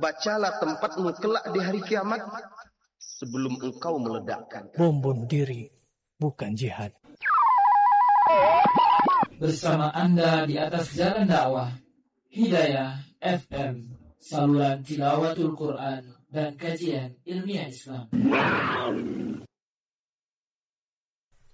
bacalah tempatmu kelak di hari kiamat sebelum engkau meledakkan. Bom bunuh diri bukan jihad. Bersama Anda di atas jalan dakwah Hidayah FM, saluran tilawatul Quran dan kajian ilmiah Islam.